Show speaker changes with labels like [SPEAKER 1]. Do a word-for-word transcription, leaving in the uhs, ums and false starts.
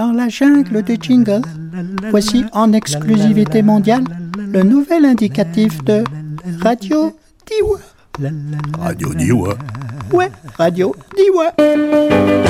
[SPEAKER 1] dans la jungle des jingles. Voici en exclusivité mondiale le nouvel indicatif de Radio Diois.
[SPEAKER 2] Radio Diois.
[SPEAKER 1] Ouais, Radio Diois.